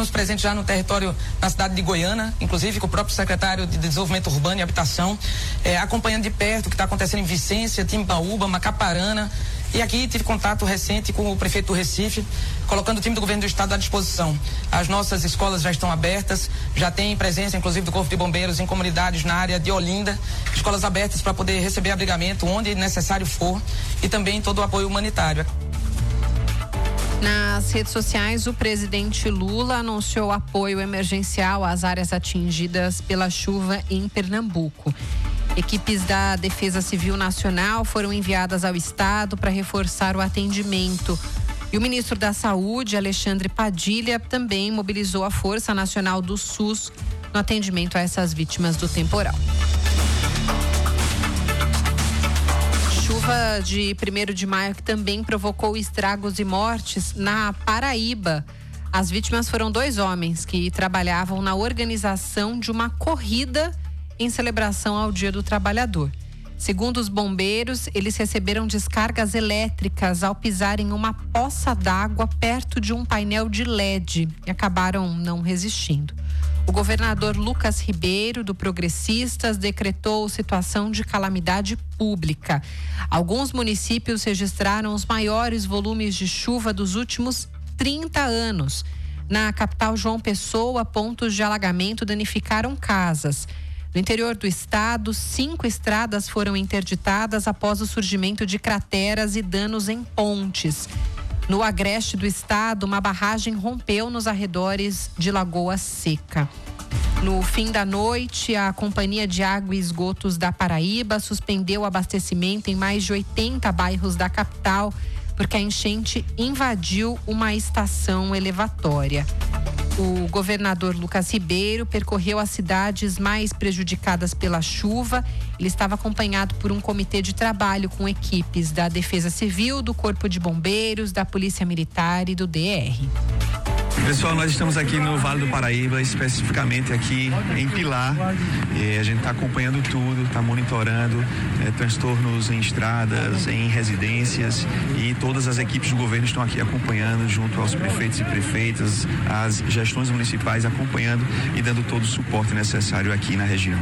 Estamos presentes já no território da cidade de Goiânia, inclusive com o próprio secretário de Desenvolvimento Urbano e Habitação, acompanhando de perto o que está acontecendo em Vicência, Timbaúba, Macaparana. E aqui tive contato recente com o prefeito do Recife, colocando o time do governo do estado à disposição. As nossas escolas já estão abertas, já tem presença inclusive do Corpo de Bombeiros em comunidades na área de Olinda, escolas abertas para poder receber abrigamento onde necessário for e também todo o apoio humanitário. Nas redes sociais, o presidente Lula anunciou apoio emergencial às áreas atingidas pela chuva em Pernambuco. Equipes da Defesa Civil Nacional foram enviadas ao estado para reforçar o atendimento. E o ministro da Saúde, Alexandre Padilha, também mobilizou a Força Nacional do SUS no atendimento a essas vítimas do temporal. Chuva de 1º de maio que também provocou estragos e mortes na Paraíba. As vítimas foram 2 homens que trabalhavam na organização de uma corrida em celebração ao Dia do Trabalhador. Segundo os bombeiros, eles receberam descargas elétricas ao pisar em uma poça d'água perto de um painel de LED e acabaram não resistindo. O governador Lucas Ribeiro, do Progressistas, decretou situação de calamidade pública. Alguns municípios registraram os maiores volumes de chuva dos últimos 30 anos. Na capital João Pessoa, pontos de alagamento danificaram casas. No interior do estado, 5 estradas foram interditadas após o surgimento de crateras e danos em pontes. No agreste do estado, uma barragem rompeu nos arredores de Lagoa Seca. No fim da noite, a Companhia de Água e Esgotos da Paraíba suspendeu o abastecimento em mais de 80 bairros da capital, porque a enchente invadiu uma estação elevatória. O governador Lucas Ribeiro percorreu as cidades mais prejudicadas pela chuva. Ele estava acompanhado por um comitê de trabalho com equipes da Defesa Civil, do Corpo de Bombeiros, da Polícia Militar e do DR. Pessoal, nós estamos aqui no Vale do Paraíba, especificamente aqui em Pilar. A gente está acompanhando tudo, está monitorando transtornos em estradas, em residências, e todas as equipes do governo estão aqui acompanhando, junto aos prefeitos e prefeitas, as gestões municipais acompanhando e dando todo o suporte necessário aqui na região.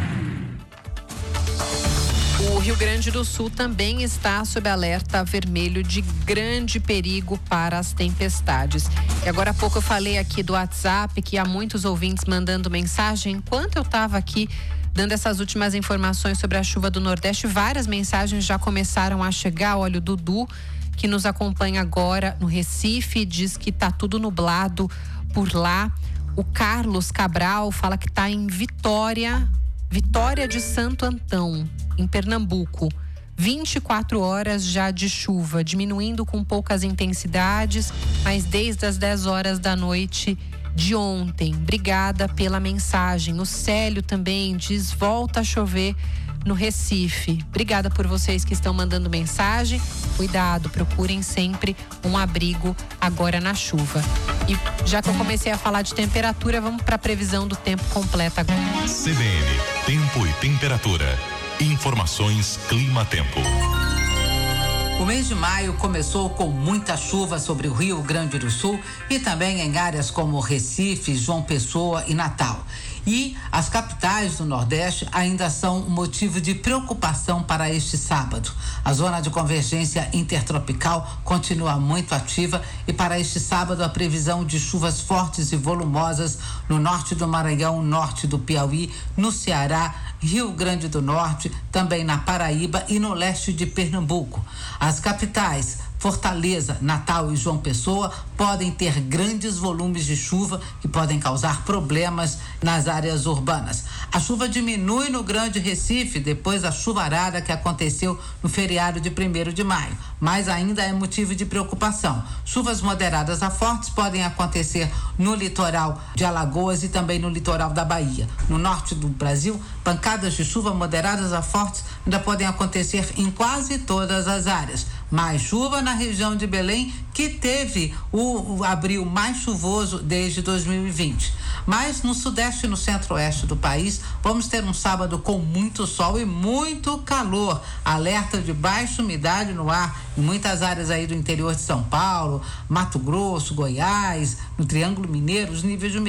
O Rio Grande do Sul também está sob alerta vermelho de grande perigo para as tempestades. E agora há pouco eu falei aqui do WhatsApp que há muitos ouvintes mandando mensagem. Enquanto eu estava aqui dando essas últimas informações sobre a chuva do Nordeste, várias mensagens já começaram a chegar. Olha, o Dudu, que nos acompanha agora no Recife, diz que está tudo nublado por lá. O Carlos Cabral fala que está em Vitória de Santo Antão, em Pernambuco. 24 horas já de chuva, diminuindo com poucas intensidades, mas desde as 10 horas da noite de ontem. Obrigada pela mensagem. O Célio também diz: volta a chover no Recife. Obrigada por vocês que estão mandando mensagem. Cuidado, procurem sempre um abrigo agora na chuva. E já que eu comecei a falar de temperatura, vamos para a previsão do tempo completa agora. CBN, tempo e temperatura. Informações Clima-Tempo. O mês de maio começou com muita chuva sobre o Rio Grande do Sul e também em áreas como Recife, João Pessoa e Natal. E as capitais do Nordeste ainda são um motivo de preocupação para este sábado. A zona de convergência intertropical continua muito ativa e para este sábado a previsão de chuvas fortes e volumosas no norte do Maranhão, norte do Piauí, no Ceará, Rio Grande do Norte, também na Paraíba e no leste de Pernambuco. As capitais Fortaleza, Natal e João Pessoa podem ter grandes volumes de chuva que podem causar problemas nas áreas urbanas. A chuva diminui no Grande Recife depois da chuvarada que aconteceu no feriado de 1º de maio, mas ainda é motivo de preocupação. Chuvas moderadas a fortes podem acontecer no litoral de Alagoas e também no litoral da Bahia. No norte do Brasil, pancadas de chuva moderadas a fortes ainda podem acontecer em quase todas as áreas. Mais chuva na região de Belém, que teve o abril mais chuvoso desde 2020. Mas no sudeste e no centro-oeste do país, vamos ter um sábado com muito sol e muito calor. Alerta de baixa umidade no ar em muitas áreas aí do interior de São Paulo, Mato Grosso, Goiás, no Triângulo Mineiro, os níveis de umidade